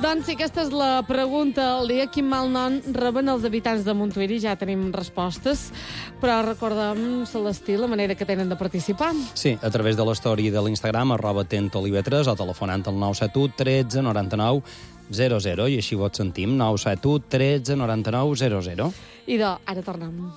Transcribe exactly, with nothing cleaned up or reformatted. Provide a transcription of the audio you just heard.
Doncs sí, aquesta és la pregunta el dia. Quin mal nom reben els habitants de Montuïri? Ja tenim respostes, però recordem, Celestí, la manera que tenen de participar. Sí, a través de l'història de l'Instagram, arroba tentolive tres, o telefonant al nou set u tretze noranta-nou zero zero, i així vos sentim, nou set u tretze noranta-nou zero zero. Idò, ara tornem.